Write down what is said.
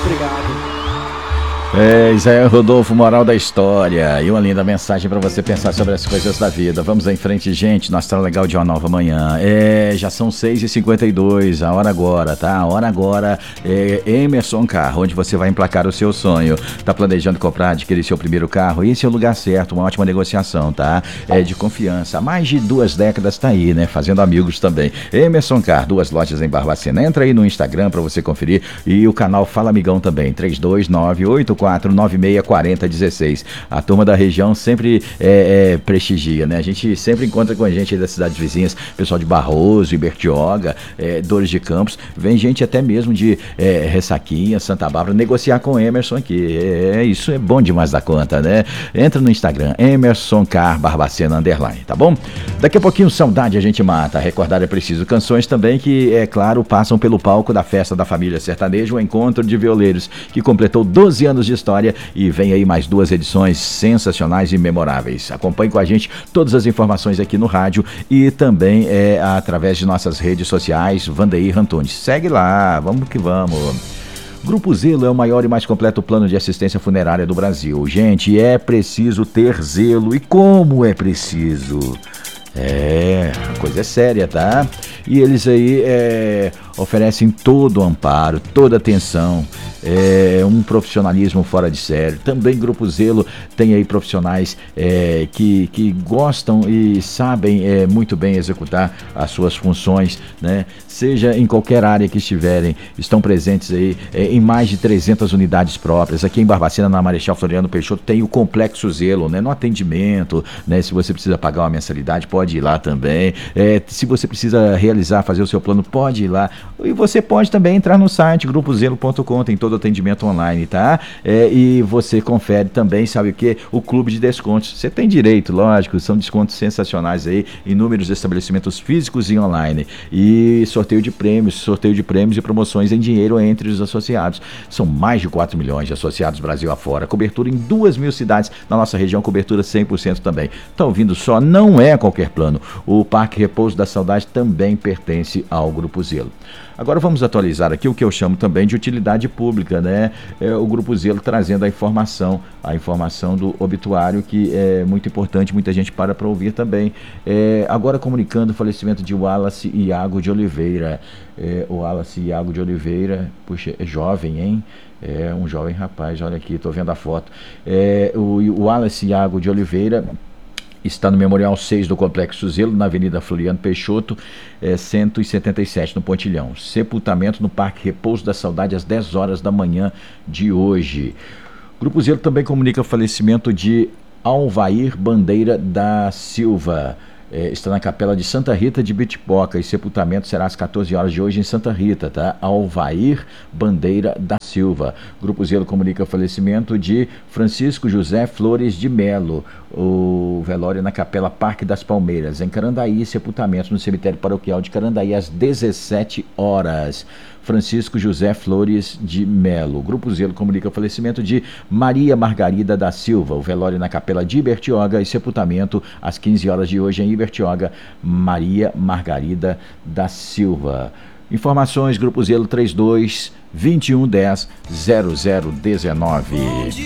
obrigado. Isso aí é o Rodolfo, moral da história. E uma linda mensagem para você pensar sobre as coisas da vida. Vamos em frente, gente. Nossa, tá legal de uma nova manhã. Já são 6h52, a hora agora, tá? A hora agora é Emerson Carro, onde você vai emplacar o seu sonho. Tá planejando comprar, adquirir seu primeiro carro? Esse é o lugar certo, uma ótima negociação, tá? É de confiança. Há mais de 2 décadas tá aí, né? Fazendo amigos também. Emerson Carro, 2 lojas em Barbacena. Entra aí no Instagram para você conferir. E o canal Fala Amigão também, 32984964016. A turma da região sempre prestigia, né? A gente sempre encontra com a gente aí das cidades vizinhas, pessoal de Barroso, Ibertioga, Dores de Campos, vem gente até mesmo de Ressaquinha, Santa Bárbara, negociar com o Emerson aqui. Isso é bom demais da conta, né? Entra no Instagram, Emerson Car Barbacena _, tá bom? Daqui a pouquinho, saudade a gente mata. Recordar é preciso. Canções também que, é claro, passam pelo palco da festa da família sertaneja, o Encontro de Violeiros, que completou 12 anos de história e vem aí mais 2 edições sensacionais e memoráveis. Acompanhe com a gente todas as informações aqui no rádio e também através de nossas redes sociais, Vandeir Antunes. Segue lá, vamos que vamos. Grupo Zelo é o maior e mais completo plano de assistência funerária do Brasil. Gente, é preciso ter zelo. E como é preciso? A coisa é séria, tá? E eles aí oferecem todo o amparo, toda a atenção, um profissionalismo fora de série. Também Grupo Zelo tem aí profissionais que gostam e sabem muito bem executar as suas funções, né? Seja em qualquer área que estiverem, estão presentes aí em mais de 300 unidades próprias. Aqui em Barbacena, na Marechal Floriano Peixoto, tem o Complexo Zelo, né? No atendimento, né? Se você precisa pagar uma mensalidade, pode ir lá também. Se você precisa fazer o seu plano, pode ir lá. E você pode também entrar no site grupozelo.com, tem todo o atendimento online, tá? E você confere também, sabe o que? O clube de descontos. Você tem direito, lógico, são descontos sensacionais aí, inúmeros estabelecimentos físicos e online. E sorteio de prêmios e promoções em dinheiro entre os associados. São mais de 4 milhões de associados Brasil afora, cobertura em 2.000 cidades, na nossa região, cobertura 100% também. Tá ouvindo só? Não é qualquer plano. O Parque Repouso da Saudade também pertence ao Grupo Zelo. Agora vamos atualizar aqui o que eu chamo também de utilidade pública, né? O Grupo Zelo trazendo a informação do obituário, que é muito importante, muita gente para ouvir também. Agora comunicando o falecimento de Wallace Iago de Oliveira. O Wallace Iago de Oliveira, puxa, é jovem, hein? Um jovem rapaz, olha aqui, estou vendo a foto. O Wallace Iago de Oliveira está no Memorial 6 do Complexo Zelo, na Avenida Floriano Peixoto, 177, no Pontilhão. Sepultamento no Parque Repouso da Saudade às 10 horas da manhã de hoje. O Grupo Zelo também comunica o falecimento de Alvair Bandeira da Silva. Está na Capela de Santa Rita de Bitipoca, e sepultamento será às 14 horas de hoje em Santa Rita, tá? Alvair Bandeira da Silva. Grupo Zelo comunica o falecimento de Francisco José Flores de Melo. O velório na Capela Parque das Palmeiras, em Carandaí, sepultamento no cemitério paroquial de Carandaí às 17 horas. Francisco José Flores de Melo. Grupo Zelo comunica o falecimento de Maria Margarida da Silva. O velório na Capela de Ibertioga e sepultamento às 15 horas de hoje em Ibertioga, Maria Margarida da Silva. Informações, Grupo Zelo 32 2110 0019.